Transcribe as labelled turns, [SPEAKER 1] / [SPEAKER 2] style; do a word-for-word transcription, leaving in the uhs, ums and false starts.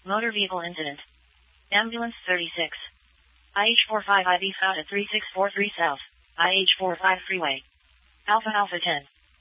[SPEAKER 1] Motor vehicle incident. Ambulance thirty-six. I H forty-five I B found at three six four three South. I H forty-five Freeway. Alpha Alpha ten.